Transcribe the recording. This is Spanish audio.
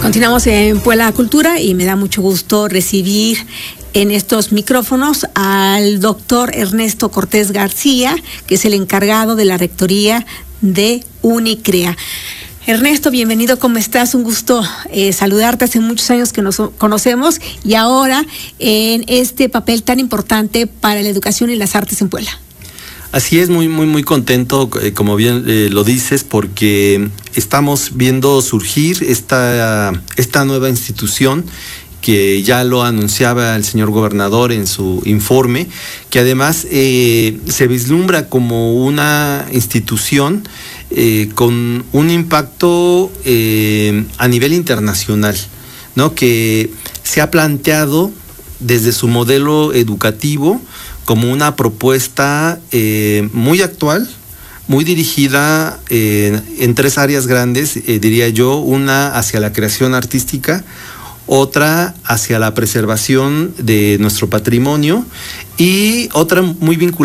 Continuamos en Puebla Cultura y me da mucho gusto recibir en estos micrófonos al doctor Ernesto Cortés García, que es el encargado de la rectoría de UniCrea. Ernesto, bienvenido, ¿cómo estás? Un gusto saludarte. Hace muchos años que nos conocemos y ahora en este papel tan importante para la educación y las artes en Puebla. Así es, muy contento, como bien lo dices, porque estamos viendo surgir esta nueva institución que ya lo anunciaba el señor gobernador en su informe, que además se vislumbra como una institución con un impacto a nivel internacional, ¿no? Que se ha planteado desde su modelo educativo como una propuesta muy actual, muy dirigida en tres áreas grandes, diría yo: una hacia la creación artística, otra hacia la preservación de nuestro patrimonio y otra muy vinculada